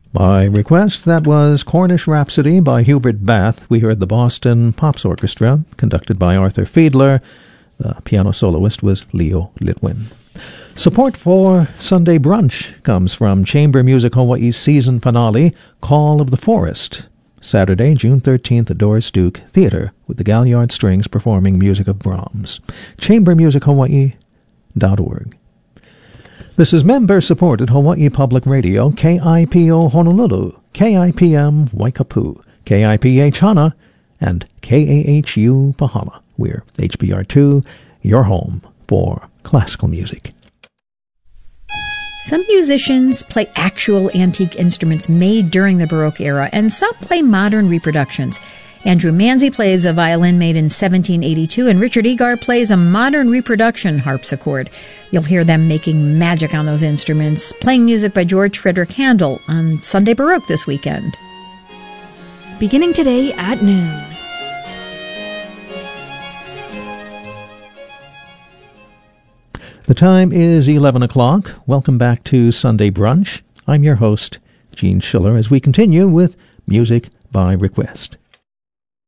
By request, that was Cornish Rhapsody by Hubert Bath. We heard the Boston Pops Orchestra, conducted by Arthur Fiedler. The piano soloist was Leo Litwin. Support for Sunday Brunch comes from Chamber Music Hawaii's season finale, Call of the Forest. Saturday, June 13th at Doris Duke Theater, with the Galliard Strings performing music of Brahms. ChamberMusicHawaii.org. This is member-supported Hawaii Public Radio, KIPO Honolulu, KIPM Waikapu, KIPH Hana, and KAHU Pahama. We're HBR2, your home for classical music. Some musicians play actual antique instruments made during the Baroque era, and some play modern reproductions. Andrew Manzi plays a violin made in 1782, and Richard Egar plays a modern reproduction harpsichord. You'll hear them making magic on those instruments, playing music by George Frederick Handel on Sunday Baroque this weekend. Beginning today at noon. The time is 11 o'clock. Welcome back to Sunday Brunch. I'm your host, Gene Schiller, as we continue with Music by Request.